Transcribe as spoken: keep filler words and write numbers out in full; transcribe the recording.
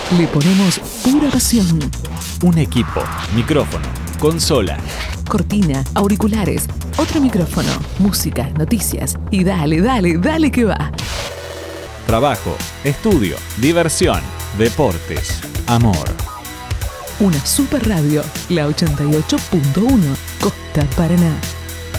Le ponemos pura pasión. Un equipo, micrófono, consola, Cortina, auriculares, otro micrófono, música, noticias y dale, dale, dale que va. trabajo, estudio, diversión, deportes, amor. Una super radio, la ochenta y ocho punto uno, Costa Paraná.